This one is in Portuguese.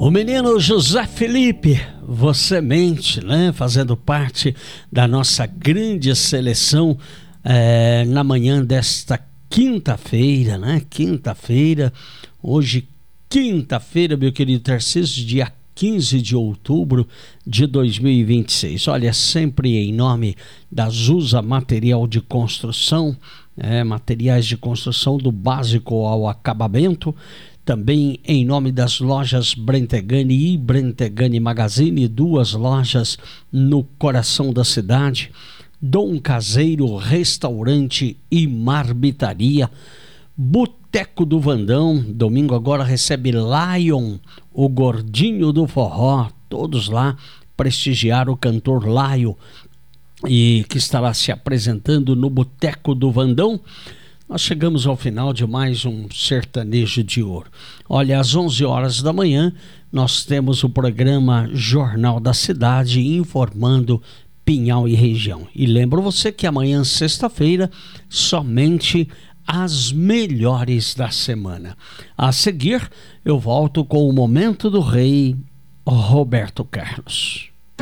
O menino José Felipe, você mente, né? Fazendo parte da nossa grande seleção na manhã desta quinta-feira, né? Hoje, quinta-feira, meu querido Tarcísio, dia 15 de outubro de 2026. Olha, sempre em nome da Zusa Material de Construção, materiais de construção do básico ao acabamento. Também em nome das lojas Brentegani e Brentegani Magazine, 2 lojas no coração da cidade. Dom Caseiro, restaurante e marmitaria. Boteco do Vandão, domingo agora recebe Lion, o gordinho do forró. Todos lá prestigiar o cantor Lion, e que estará se apresentando no Boteco do Vandão. Nós chegamos ao final de mais um Sertanejo de Ouro. Olha, às 11 horas da manhã, nós temos o programa Jornal da Cidade, informando Pinhal e região. E lembro você que amanhã, sexta-feira, somente as melhores da semana. A seguir, eu volto com o Momento do Rei, Roberto Carlos.